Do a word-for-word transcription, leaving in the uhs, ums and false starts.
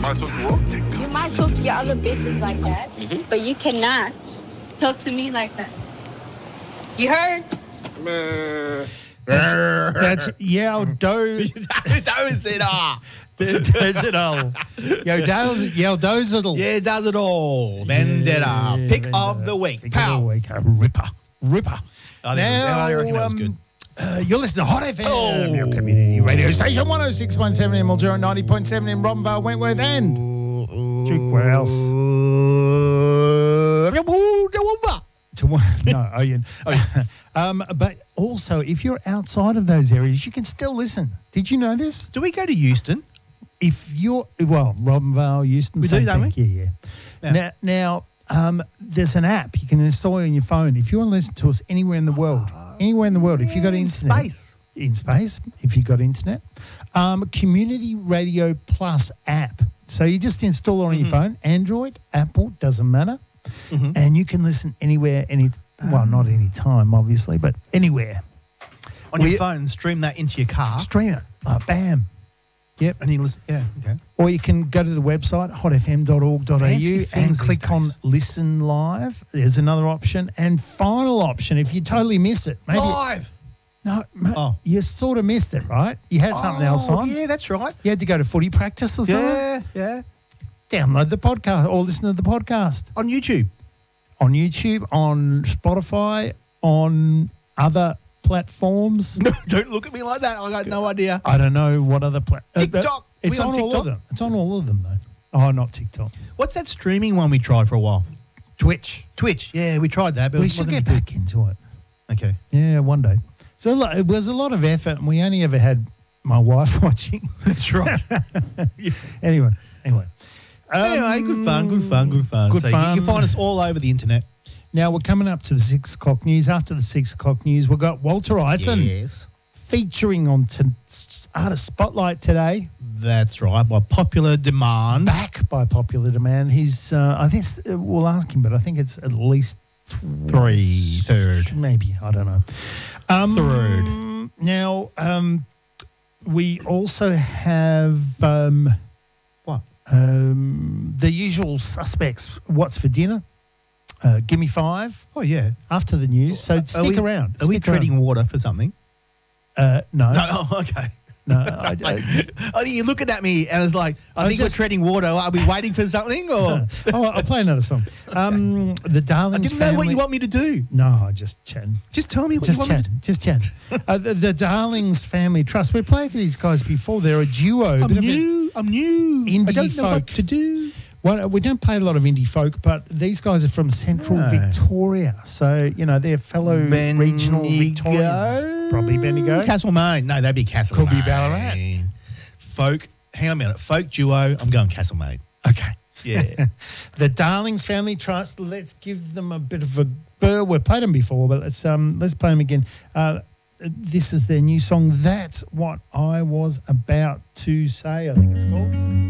I talk to what? You might talk to your other bitches like that, mm-hmm. but you cannot talk to me like that. You heard? That's, that's Yao Do. Does it all. Does it all. Yo, does, Yao does it all. Yeah, does it all. Vendetta. Yeah, Pick Vendetta. of the week. Pick Pow. of the week. A ripper. Ripper. I think now, I reckon that was um, good. Uh, you're listening to Hot F M, Oh. your community radio station, one oh six point seven in Mildura, ninety point seven in Robinvale, Wentworth, and Duke, where else? To one, no, oh, yeah. Oh, yeah. um, but also, if you're outside of those areas, you can still listen. Did you know this? Do we go to Euston? If you're, well, Robinvale, Euston, We same do, don't thing. Yeah, yeah. Yeah. Now, now um, there's an app you can install on your phone. If you want to listen to us anywhere in the world, anywhere in the world, if you got In internet. space. In space, if you got internet. Um, Community Radio Plus app. So you just install it on Mm-hmm. your phone, Android, Apple, doesn't matter. Mm-hmm. And you can listen anywhere, any well, not any time, obviously, but anywhere. On We- your phone, stream that into your car. Stream it. Uh, bam. Yep. And you listen. Yeah, okay. Or you can go to the website, hot f m dot org dot a u, Fancy things and these click on days. Listen Live. There's another option. And final option, if you totally miss it. Maybe Live. No, ma- Oh. you sort of missed it, right? You had something else Oh, on. yeah, that's right. You had to go to footy practice or something. Yeah, yeah. Download the podcast or listen to the podcast On YouTube. on YouTube, on Spotify, on other platforms. Don't look at me like that. I got no idea. I don't know what other platforms. TikTok. It's We on, on all TikTok? of them. It's on all of them, though. Oh, not TikTok. What's that streaming one we tried for a while? Twitch. Twitch. Yeah, we tried that, but We it should wasn't get any back into it. good. Okay. Yeah, one day. So look, it was a lot of effort, and we only ever had my wife watching. That's right. Anyway, anyway. Anyway, good fun, good fun, good fun. Good so fun. You can find us all over the internet. Now we're coming up to the six o'clock news. After the six o'clock news, we've got Walter Eisen Yes. featuring on t- Artist Spotlight today. That's right, by popular demand. Back by popular demand. He's, uh, I think, it's- we'll ask him, but I think it's at least Three, third. maybe, I don't know. Um, Third. Now, um, we also have um, What? um, the usual suspects. What's for dinner? Uh, give me five Oh, yeah. after the news. So Are stick we- around. Are we Stick around. treading water for something? Uh, no, No, oh, okay. no. I, I, Oh, you're looking at me and it's like, I, I think just- we're treading water. Are we waiting for something? Or oh, I'll play another song. Um, the I Darlings didn't know family. what you want me to do. No, I just chatting. Just tell me what Just you want me chat, to do. just chat. uh, the, the Darlings Family Trust. We've played these guys before. They're a duo. I'm bit of a- new. I'm new. Indie I don't know folk. what to do. Well, we don't play a lot of indie folk, but these guys are from Central No. Victoria. So, you know, they're fellow regional Victorians. Probably Bendigo. Castlemaine. No, that'd be Castlemaine. Could be Ballarat. Folk. Hang on a minute. Folk duo. I'm going Castlemaine. Okay. Yeah. The Darlings Family Trust. Let's give them a bit of a burr. We've played them before, but let's um let's play them again. Uh, this is their new song. That's what I was about to say, I think it's called.